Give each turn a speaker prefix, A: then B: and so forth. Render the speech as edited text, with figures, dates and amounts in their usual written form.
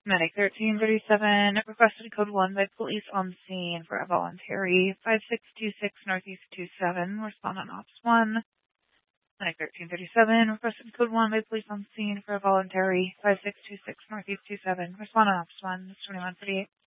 A: Medic 1337, requested code 1 by police on scene for a voluntary 5626 Northeast 27, respondent Ops 1. Medic 1337, requested code 1 by police on scene for a voluntary 5626 Northeast 27, respondent Ops 1, 2138.